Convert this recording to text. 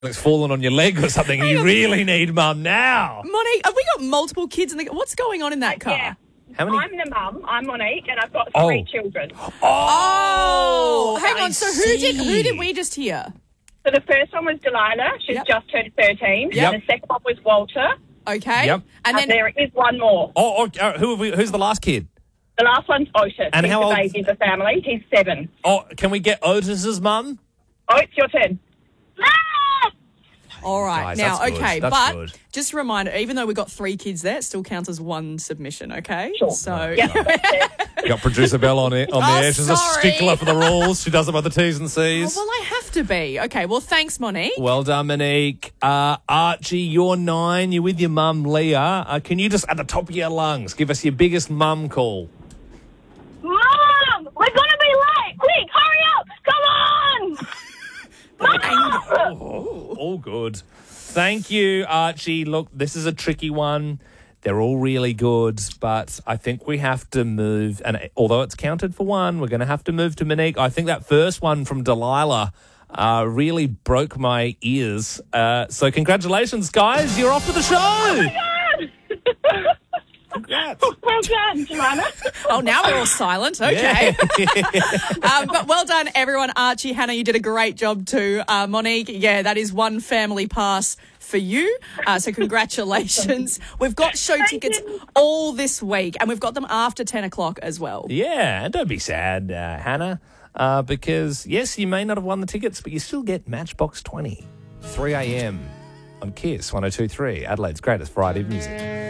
it's fallen on your leg or something. You really need Mum now. Monique, have we got multiple kids in the... What's going on in that car? Yeah. How many? I'm the mum. I'm Monique, and I've got three children. Oh, hang I on. So who did see. we just hear? So the first one was Delilah. She's Yep. just turned 13. Yep. And the second one was Walter. Okay. Yep. And then there is one more. Who's the last kid? The last one's Otis. And He's how the old- baby of the family. He's 7. Oh, can we get Otis's mum? Otis, your turn. all right. Guys, now, that's good. okay, That's but good. just a reminder, even though we got 3 kids there, it still counts as one submission, okay? Sure. So Yep, that's it. Got producer Belle on the air. She's a sorry. stickler for the rules. She does it by the T's and C's. well, I have to be. Okay, well, thanks, Monique. Well done, Monique. Archie, you're 9. You're with your mum, Leah. Can you just, at the top of your lungs, give us your biggest mum call? Mom, we're going to be late. Quick, hurry up. Come on. All good. Thank you, Archie. Look, this is a tricky one. They're all really good, but I think we have to move. And although it's counted for one, we're going to have to move to Monique. I think that first one from Delilah really broke my ears. So congratulations, guys. You're off to the show. Congrats. Well done, Joanna. Oh, now we're all silent. Okay. Yeah. But well done, everyone. Archie, Hannah, you did a great job too. Monique, yeah, that is one family pass for you. So congratulations. We've got show tickets all this week, and we've got them after 10 o'clock as well. Yeah, and don't be sad, Hannah, because, yes, you may not have won the tickets, but you still get Matchbox 20, 3 a.m. on KISS 102.3, Adelaide's greatest variety of music.